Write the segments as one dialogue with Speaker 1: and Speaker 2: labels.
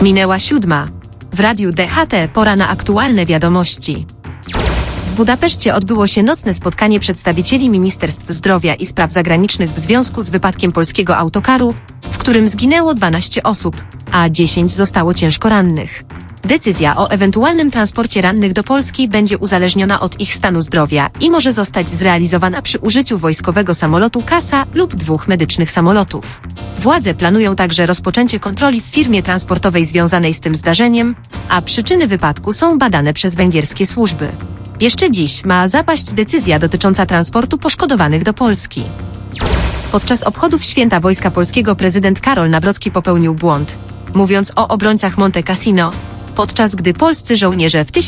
Speaker 1: Minęła 7. W Radiu DHT pora na aktualne wiadomości. W Budapeszcie odbyło się nocne spotkanie przedstawicieli Ministerstw Zdrowia i Spraw Zagranicznych w związku z wypadkiem polskiego autokaru, w którym zginęło 12 osób, a 10 zostało ciężko rannych. Decyzja o ewentualnym transporcie rannych do Polski będzie uzależniona od ich stanu zdrowia i może zostać zrealizowana przy użyciu wojskowego samolotu CASA lub 2 medycznych samolotów. Władze planują także rozpoczęcie kontroli w firmie transportowej związanej z tym zdarzeniem, a przyczyny wypadku są badane przez węgierskie służby. Jeszcze dziś ma zapaść decyzja dotycząca transportu poszkodowanych do Polski. Podczas obchodów Święta Wojska Polskiego prezydent Karol Nawrocki popełnił błąd, mówiąc o obrońcach Monte Cassino, podczas gdy polscy żołnierze w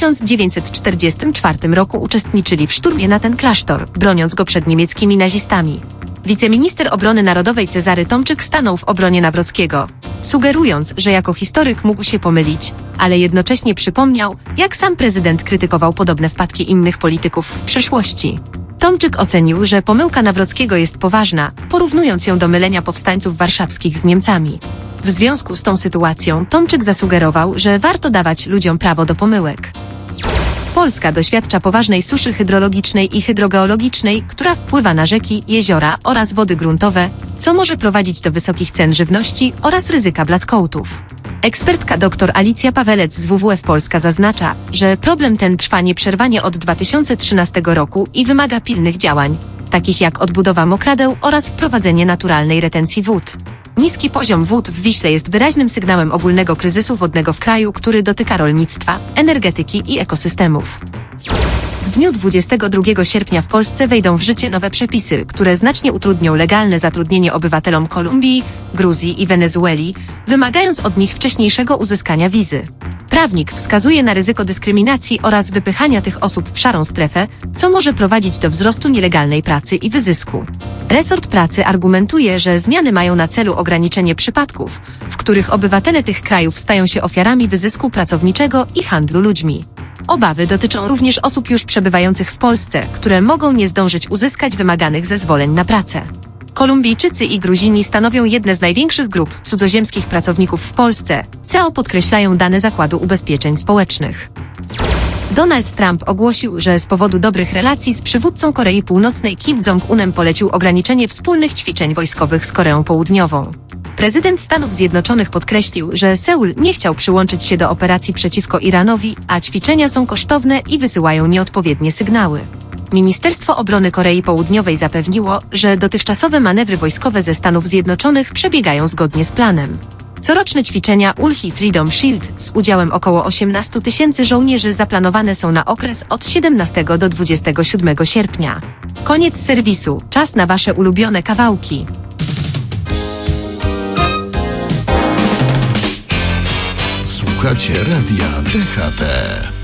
Speaker 1: 1944 roku uczestniczyli w szturmie na ten klasztor, broniąc go przed niemieckimi nazistami. Wiceminister Obrony Narodowej Cezary Tomczyk stanął w obronie Nawrockiego, sugerując, że jako historyk mógł się pomylić, ale jednocześnie przypomniał, jak sam prezydent krytykował podobne wpadki innych polityków w przeszłości. Tomczyk ocenił, że pomyłka Nawrockiego jest poważna, porównując ją do mylenia powstańców warszawskich z Niemcami. W związku z tą sytuacją Tomczyk zasugerował, że warto dawać ludziom prawo do pomyłek. Polska doświadcza poważnej suszy hydrologicznej i hydrogeologicznej, która wpływa na rzeki, jeziora oraz wody gruntowe, co może prowadzić do wysokich cen żywności oraz ryzyka blackoutsów. Ekspertka dr Alicja Pawelec z WWF Polska zaznacza, że problem ten trwa nieprzerwanie od 2013 roku i wymaga pilnych działań, takich jak odbudowa mokradeł oraz wprowadzenie naturalnej retencji wód. Niski poziom wód w Wiśle jest wyraźnym sygnałem ogólnego kryzysu wodnego w kraju, który dotyka rolnictwa, energetyki i ekosystemów. W dniu 22 sierpnia w Polsce wejdą w życie nowe przepisy, które znacznie utrudnią legalne zatrudnienie obywatelom Kolumbii, Gruzji i Wenezueli, wymagając od nich wcześniejszego uzyskania wizy. Prawnik wskazuje na ryzyko dyskryminacji oraz wypychania tych osób w szarą strefę, co może prowadzić do wzrostu nielegalnej pracy i wyzysku. Resort pracy argumentuje, że zmiany mają na celu ograniczenie przypadków, w których obywatele tych krajów stają się ofiarami wyzysku pracowniczego i handlu ludźmi. Obawy dotyczą również osób już przebywających w Polsce, które mogą nie zdążyć uzyskać wymaganych zezwoleń na pracę. Kolumbijczycy i Gruzini stanowią jedne z największych grup cudzoziemskich pracowników w Polsce, co podkreślają dane Zakładu Ubezpieczeń Społecznych. Donald Trump ogłosił, że z powodu dobrych relacji z przywódcą Korei Północnej Kim Jong-unem polecił ograniczenie wspólnych ćwiczeń wojskowych z Koreą Południową. Prezydent Stanów Zjednoczonych podkreślił, że Seul nie chciał przyłączyć się do operacji przeciwko Iranowi, a ćwiczenia są kosztowne i wysyłają nieodpowiednie sygnały. Ministerstwo Obrony Korei Południowej zapewniło, że dotychczasowe manewry wojskowe ze Stanów Zjednoczonych przebiegają zgodnie z planem. Coroczne ćwiczenia Ulchi Freedom Shield z udziałem około 18 000 żołnierzy zaplanowane są na okres od 17 do 27 sierpnia. Koniec serwisu. Czas na Wasze ulubione kawałki.
Speaker 2: Słuchacie Radia DHT.